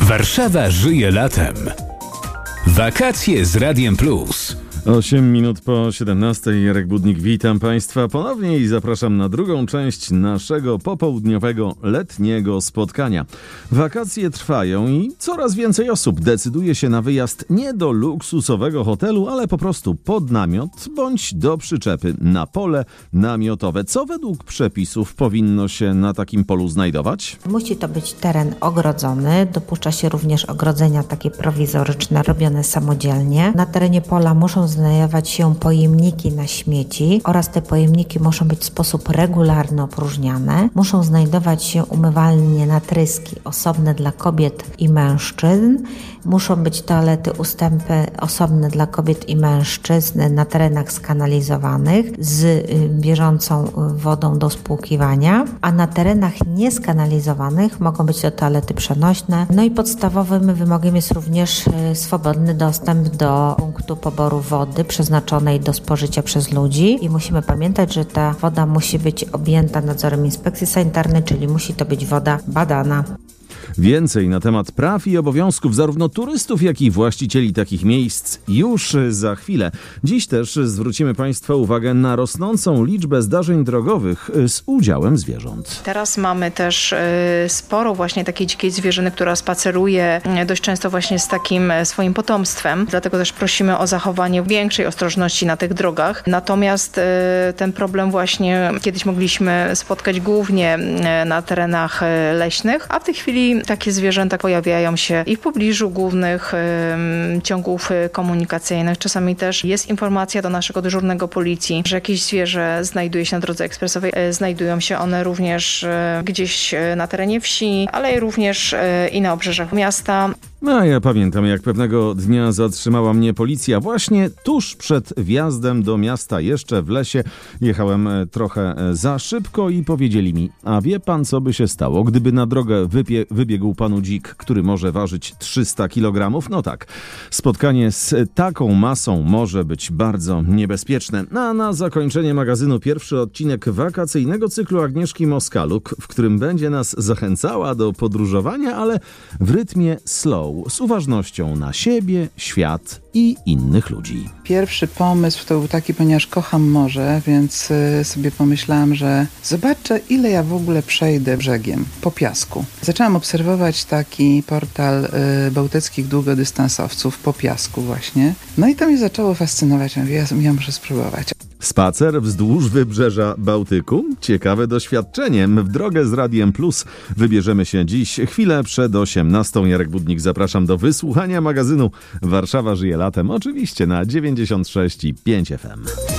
Warszawa żyje latem. Wakacje z Radiem Plus. 8 minut po 17. Jarek Budnik, witam Państwa ponownie i zapraszam na drugą część naszego popołudniowego, letniego spotkania. Wakacje trwają i coraz więcej osób decyduje się na wyjazd nie do luksusowego hotelu, ale po prostu pod namiot bądź do przyczepy na pole namiotowe. Co według przepisów powinno się na takim polu znajdować? Musi to być teren ogrodzony. Dopuszcza się również ogrodzenia takie prowizoryczne, robione samodzielnie. Na terenie pola muszą znajdować się pojemniki na śmieci oraz te pojemniki muszą być w sposób regularny opróżniane. Muszą znajdować się umywalnie na tryski osobne dla kobiet i mężczyzn. Muszą być toalety ustępy osobne dla kobiet i mężczyzn na terenach skanalizowanych z bieżącą wodą do spłukiwania, a na terenach nieskanalizowanych mogą być to toalety przenośne. No i podstawowym wymogiem jest również swobodny dostęp do punktu poboru wody przeznaczonej do spożycia przez ludzi i musimy pamiętać, że ta woda musi być objęta nadzorem inspekcji sanitarnej, czyli musi to być woda badana. Więcej na temat praw i obowiązków zarówno turystów, jak i właścicieli takich miejsc już za chwilę. Dziś też zwrócimy Państwa uwagę na rosnącą liczbę zdarzeń drogowych z udziałem zwierząt. Teraz mamy też sporo właśnie takiej dzikiej zwierzyny, która spaceruje dość często właśnie z takim swoim potomstwem. Dlatego też prosimy o zachowanie większej ostrożności na tych drogach. Natomiast ten problem właśnie kiedyś mogliśmy spotkać głównie na terenach leśnych, a w tej chwili takie zwierzęta pojawiają się i w pobliżu głównych ciągów komunikacyjnych. Czasami też jest informacja do naszego dyżurnego policji, że jakieś zwierzę znajduje się na drodze ekspresowej. Znajdują się one również gdzieś na terenie wsi, ale również i na obrzeżach miasta. A ja pamiętam, jak pewnego dnia zatrzymała mnie policja właśnie tuż przed wjazdem do miasta, jeszcze w lesie. Jechałem trochę za szybko i powiedzieli mi: a wie pan, co by się stało, gdyby na drogę wybiegł panu dzik, który może ważyć 300 kg? No tak, spotkanie z taką masą może być bardzo niebezpieczne. A na zakończenie magazynu pierwszy odcinek wakacyjnego cyklu Agnieszki Moskaluk, w którym będzie nas zachęcała do podróżowania, ale w rytmie slow, z uważnością na siebie, świat i innych ludzi. Pierwszy pomysł to był taki, ponieważ kocham morze, więc sobie pomyślałam, że zobaczę, ile ja w ogóle przejdę brzegiem po piasku. Zaczęłam obserwować taki portal bałtyckich długodystansowców po piasku właśnie. No i to mnie zaczęło fascynować. Ja muszę spróbować. Spacer wzdłuż wybrzeża Bałtyku? Ciekawe doświadczenie. W drogę z Radiem Plus wybierzemy się dziś chwilę przed 18. Jarek Budnik, zapraszam do wysłuchania magazynu Warszawa żyje latem, oczywiście na 96,5 FM.